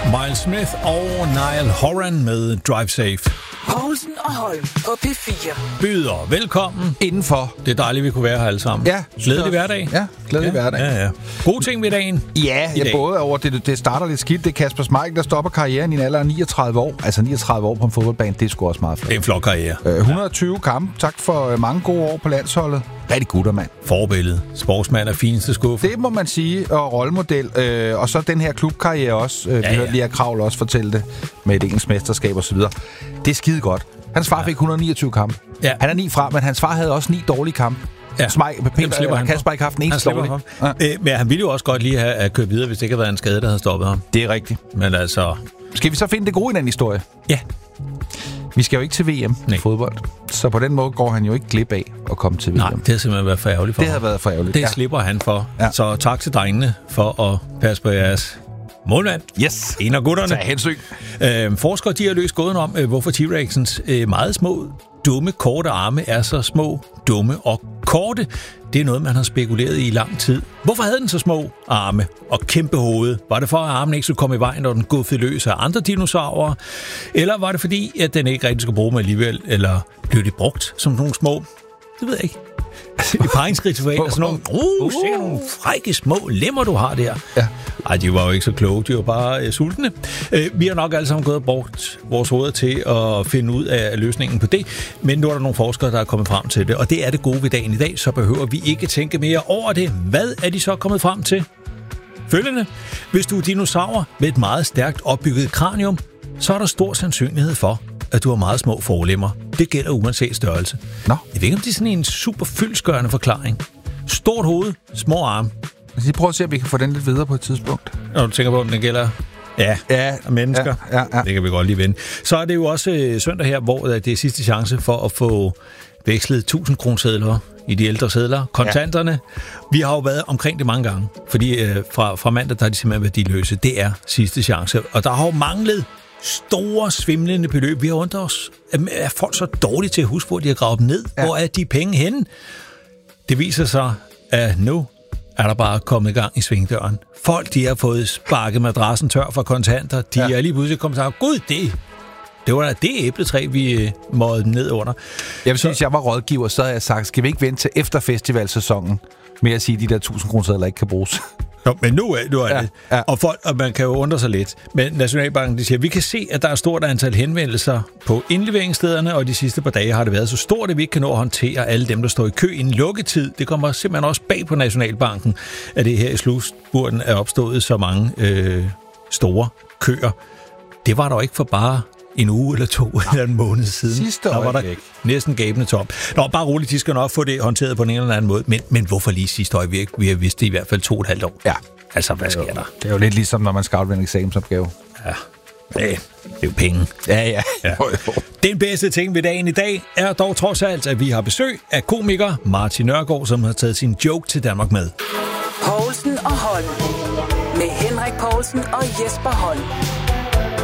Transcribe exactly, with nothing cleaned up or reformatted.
Miles Smith og Niall Horan med Drive Safe. Poulsen og Holm på P fire. Byder velkommen indenfor. Det er dejligt, vi kunne være her alle sammen. Ja. Glædelig hverdag. Ja, glædelig ja, hverdag. Ja, ja. Gode ting ved dagen. Ja, ja både over det, det starter lidt skidt. Det er Kasper Schmeichel, der stopper karrieren i en alder af niogtredive år. Altså niogtredive år på en fodboldbane, det er sgu også meget flot. Det er en flot karriere. et hundrede og tyve kampe. Tak for mange gode år på landsholdet. Rigtig gutter, mand. Forbillede. Sportsmand er fineste skuffe. Det må man sige, og rollemodel. Øh, og så den her klubkarriere også. Øh, ja, vi hørte ja. lige at Kravl også fortælle det med et engelsk mesterskab og så videre. Det er skide godt. Hans far fik et hundrede og niogtyve kampe. Ja. Han er ni fra, men hans far havde også ni dårlige kampe. Ja. Smeichel, Peter, han Kasper ikke haft en eneste dårlig. Ja. Øh, men han ville jo også godt lige have at køre videre, hvis det ikke havde været en skade, der havde stoppet ham. Det er rigtigt. Men altså... Skal vi så finde det gode i den historie? Ja. Vi skal jo ikke til V M Nej. i fodbold. Så på den måde går han jo ikke glip af at komme til V M. Nej, det har simpelthen været for ærgerligt for Det ham. har været for ærgerligt. Det ja. slipper han for. Ja. Så tak til drengene for at passe på jeres målmand. Yes. En af gutterne. Tag hensyn. Øh, forskere de har løst gåden om, øh, hvorfor T-Rexens øh, meget små, dumme, korte arme er så små, dumme og korte. Det er noget, man har spekuleret i i lang tid. Hvorfor havde den så små arme og kæmpe hoved? Var det for, at armen ikke skulle komme i vejen, når den guffede løs af andre dinosaurer? Eller var det fordi, at den ikke rigtig skulle bruge dem alligevel? Eller blev det brugt som nogle små? Det ved jeg ikke. I paringsritualer, sådan nogle, uh, sikkert nogle frække små lemmer, du har der. Ja. Ej, de var jo ikke så kloge, de var bare uh, sultne. Uh, vi har nok alle sammen gået og brugt vores hoveder til at finde ud af løsningen på det, men nu er der nogle forskere, der er kommet frem til det, og det er det gode ved dagen i dag, så behøver vi ikke tænke mere over det. Hvad er de så kommet frem til? Følgende. Hvis du er dinosaur med et meget stærkt opbygget kranium, så er der stor sandsynlighed for, at du har meget små forlemmer. Det gælder uanset størrelse. Nå. Jeg ved ikke, om det er sådan en super fyldestgørende forklaring. Stort hoved, små arme. Så prøv at se, om vi kan få den lidt videre på et tidspunkt. Når du tænker på, om den gælder ja, ja, mennesker. Ja, ja, ja. Det kan vi godt lige vende. Så er det jo også øh, søndag her, hvor det er sidste chance for at få vekslet tusind kronesedler i de ældre sedler. Kontanterne. Ja. Vi har jo været omkring det mange gange, fordi øh, fra, fra mandag, der er de simpelthen værdiløse. Det er sidste chance. Og der har jo manglet store, svimlende beløb. Vi har undret os, er folk så dårlige til at huske, hvor de har gravet dem ned? Ja. Hvor er de penge henne? Det viser sig, at nu er der bare kommet i gang i svingdøren. Folk, de har fået sparket madrassen tør for kontanter. De ja. er lige pludselig kommet og sagt, gud, det, det var da det æbletræ, vi måede ned under. Jeg vil sige, hvis jeg var rådgiver, så havde jeg sagt, skal vi ikke vente til efter festivalsæsonen med at sige, at de der tusind kroner ikke kan bruges? Nå, men nu er, nu er ja, det. Ja. Og, folk, og man kan jo undre sig lidt. Men Nationalbanken de siger, at vi kan se, at der er et stort antal henvendelser på indleveringsstederne, og de sidste par dage har det været så stort, at vi ikke kan nå at håndtere alle dem, der står i kø inden lukketid. Det kommer simpelthen også bag på Nationalbanken, at det her i slutspurten er opstået så mange øh, store køer. Det var der jo ikke for bare en uge eller to eller en måned siden. Sidste der var der øjeblik. Næsten gabende tom. Nå, bare roligt, de skal nok få det håndteret på en eller anden måde. Men, men hvorfor lige sidste øjeblik? Vi har vidst det i hvert fald to og et halvt år. Ja. Altså, hvad sker der? Det er jo lidt ligesom, når man skal aflevere en eksamensopgave. Ja, det er jo penge. Ja, ja. ja. Den bedste ting ved dagen i dag er dog trods alt, at vi har besøg af komiker Martin Nørgaard, som har taget sin joke til Danmark med. Poulsen og Holm. Med Henrik Poulsen og Jesper Holm.